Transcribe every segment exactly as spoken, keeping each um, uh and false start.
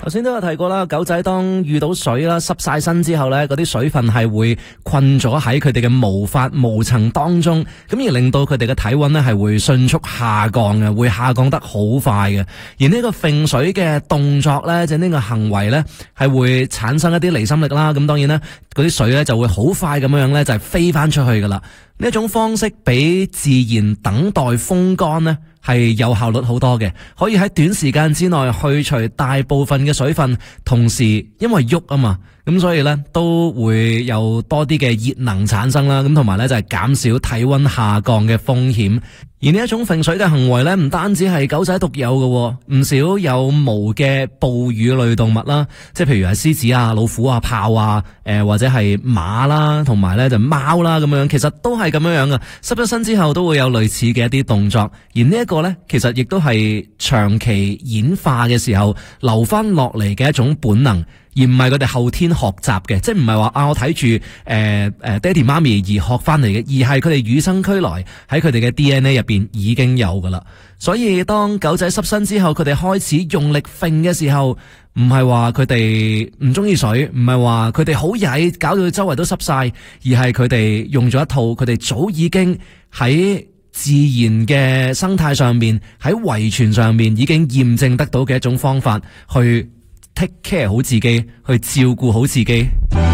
頭先都有提過啦，狗仔當遇到水啦，濕晒身之後呢，嗰啲水分係會困咗喺佢哋嘅毛髮毛層當中，咁而令到佢哋嘅體溫呢係會迅速下降嘅，會下降得好快嘅。而呢個揈水嘅動作呢，即係呢個行為呢，係會產生一啲離心力啦。咁當然呢，嗰啲水呢就會好快咁樣呢，就係飛翻出去噶啦。呢一種方式比自然等待風乾呢係有效率好多嘅，可以喺短時間之內去除大部分嘅水分，同時因為喐啊嘛，咁所以呢都會有多啲嘅熱能產生啦，咁同埋呢就係減少體溫下降嘅風險。而呢一種揈水嘅行為呢，唔單止係狗仔獨有嘅，唔少有毛嘅哺乳類動物啦，即係譬如係獅子啊、老虎啊、豹啊，誒、呃、或者係馬啦，同埋呢就貓啦咁樣，其實都係咁樣樣嘅。濕咗身之後都會有類似嘅一啲動作，而呢一個呢，其實亦都係長期演化嘅時候留翻落嚟嘅一種本能。而唔係佢哋後天學習嘅，即係唔係話啊我睇住誒誒爹哋媽咪而學翻嚟嘅，而係佢哋與生俱來喺佢哋嘅 D N A 入邊已經有噶啦。所以當狗仔濕身之後，佢哋開始用力揈嘅時候，唔係話佢哋唔中意水，唔係話佢哋好曳，搞到周圍都濕晒，而係佢哋用咗一套佢哋早已經喺自然嘅生態上面，喺遺傳上面已經驗證得到嘅一種方法去take care 好自己，去照顧好自己。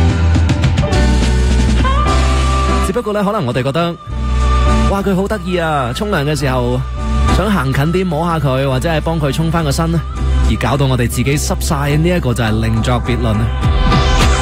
只不過咧，可能我哋覺得，哇佢好得意啊！沖涼嘅時候想行近啲摸下佢，或者係幫佢沖翻個身，而搞到我哋自己濕晒，呢一個就係另作別論啊！